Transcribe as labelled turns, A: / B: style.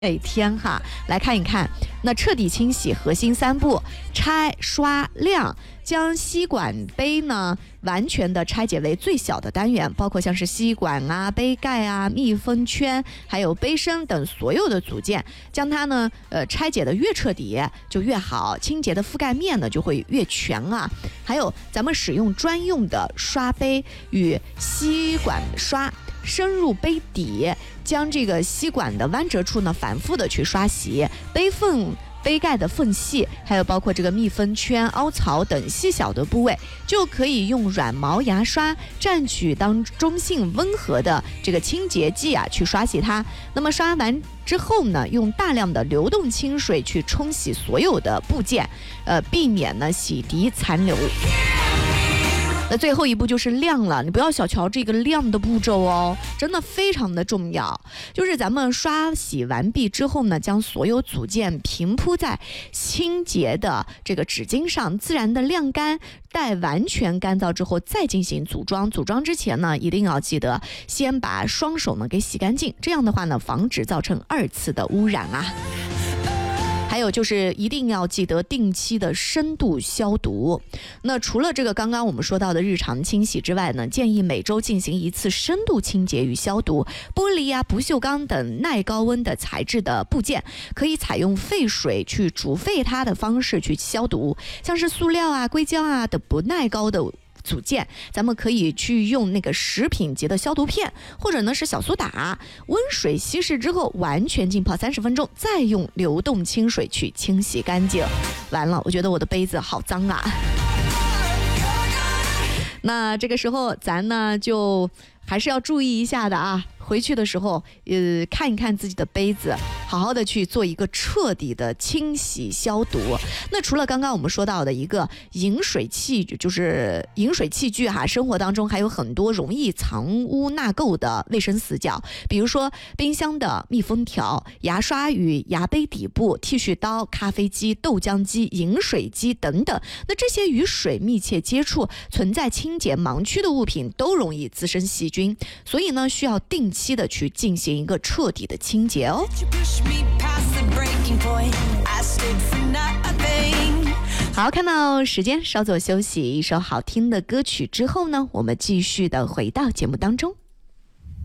A: 每天来看一看，那彻底清洗核心3步：拆、刷、晾。将吸管杯呢完全的拆解为最小的单元，包括像是吸管啊、杯盖啊、密封圈，还有杯身等所有的组件，将它呢拆解的越彻底就越好，清洁的覆盖面呢就会越全啊。还有咱们使用专用的刷杯与吸管刷，深入杯底，将这个吸管的弯折处呢反复的去刷洗，杯盖的缝隙，还有包括这个密封圈、凹槽等细小的部位，就可以用软毛牙刷蘸取当中性温和的这个清洁剂去刷洗它。那么刷完之后呢，用大量的流动清水去冲洗所有的部件，避免呢洗涤残留。那最后一步就是晾了，你不要小瞧这个晾的步骤哦，真的非常的重要。就是咱们刷洗完毕之后呢，将所有组件平铺在清洁的这个纸巾上，自然的晾干，待完全干燥之后再进行组装。组装之前呢，一定要记得先把双手呢给洗干净，这样的话呢，防止造成2次的污染啊。还有就是一定要记得定期的深度消毒。那除了这个刚刚我们说到的日常清洗之外呢，建议每周进行1次深度清洁与消毒。玻璃啊、不锈钢等耐高温的材质的部件，可以采用沸水去煮沸它的方式去消毒。像是塑料啊、硅胶啊的不耐高的组件，咱们可以去用那个食品级的消毒片，或者呢是小苏打，温水稀释之后完全浸泡30分钟，再用流动清水去清洗干净。完了，我觉得我的杯子好脏啊。那这个时候咱呢就还是要注意一下的啊。回去的时候看一看自己的杯子，好好的去做一个彻底的清洗消毒。那除了刚刚我们说到的一个饮水器具，就是饮水器具生活当中还有很多容易藏污纳垢的卫生死角，比如说冰箱的密封条、牙刷与牙杯底部、剃须刀、咖啡机、豆浆机、饮水机等等。那这些与水密切接触、存在清洁盲区的物品都容易滋生细菌，所以呢需要定期的去进行一个彻底的清洁哦。好，看到时间，稍作休息，一首好听的歌曲之后呢，我们继续的回到节目当中。